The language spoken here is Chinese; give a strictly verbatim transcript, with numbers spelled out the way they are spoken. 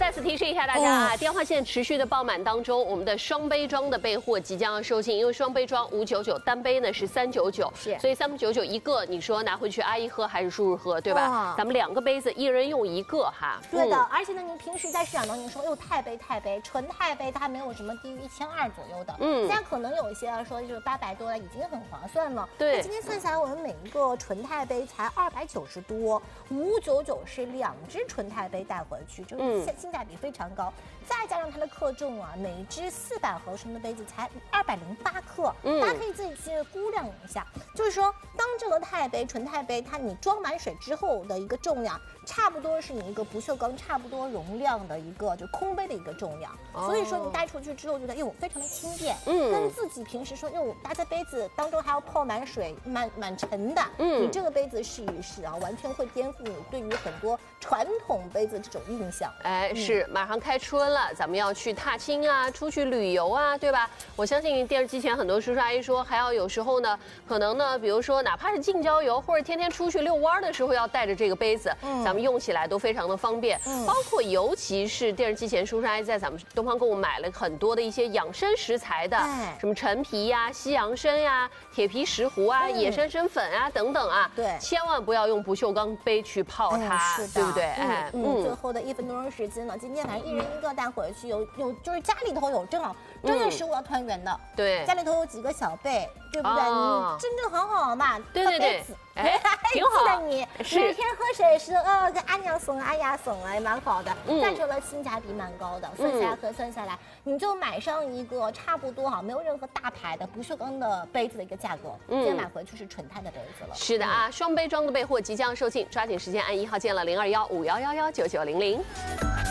再次提示一下大家啊，电话线持续的爆满当中，我们的双杯装的备货即将要售罄，因为双杯装五九九，单杯呢是三九九， 是， 所以三九九一个，你说拿回去阿姨喝还是叔叔喝，对吧？咱们两个杯子，一人用一个哈。 对的，嗯、而且呢，您平时在市场当中说，哟，钛杯钛杯，纯钛杯它没有什么低于一千二左右的，嗯，现在可能有一些说就是八百多了，已经很划算了。 对， 那今天算下来，我们每一个纯钛杯才二百九十多，五九九是两只纯钛杯带回去，就是性性价比非常高。再加上它的克重啊，每一只四百毫升的杯子才二百零八克，嗯，大家可以自己去估量一下。就是说，当这个钛杯、纯钛杯，它你装满水之后的一个重量，差不多是你一个不锈钢差不多容量的一个就空杯的一个重量。哦、所以说你带出去之后，觉得哟非常的轻便，嗯，跟自己平时说哟搭在杯子当中还要泡满水，满满沉的，嗯，你这个杯子试一试啊，完全会颠覆你对于很多传统杯子这种印象。 哎，是，马上开春了，咱们要去踏青啊，出去旅游啊，对吧？我相信电视机前很多叔叔阿姨说，还要有时候呢，可能呢，比如说哪怕是近郊游或者天天出去遛弯的时候，要带着这个杯子，嗯，咱们用起来都非常的方便。嗯，包括尤其是电视机前叔叔阿姨在咱们东方购物买了很多的一些养生食材的，哎、什么陈皮呀、西洋参呀、铁皮石斛啊、嗯、野山参粉啊等等啊，对，千万不要用不锈钢杯去泡它，嗯、对不对？哎， 嗯，嗯最后的一分多钟时间呢，今天反正一人一个带回去，有有就是家里头有正好正月十五要团圆的，嗯、 对， 家里头有几个小辈，对不对？哦、你真正好好嘛， 对对对。哎，挺好的你， 是每天喝水是呃跟阿娘送阿丫送啊，也蛮好的。嗯，再说了性价比蛮高的，算下来核算下来，你就买上一个差不多哈，没有任何大牌的不锈钢的杯子的一个价格，嗯，今天买回去是纯钛的杯子了。 是的啊，双杯装的备货即将售罄，抓紧时间按一号键了零二幺五幺幺幺九九零零。